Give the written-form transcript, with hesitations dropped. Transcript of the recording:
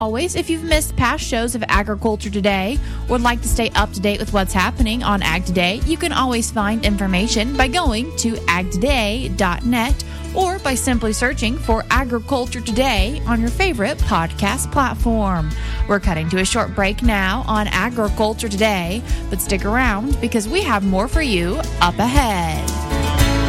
Always, if you've missed past shows of Agriculture Today or would like to stay up to date with what's happening on Ag Today, you can always find information by going to agtoday.net or by simply searching for Agriculture Today on your favorite podcast platform. We're cutting to a short break now on Agriculture Today, but stick around because we have more for you up ahead.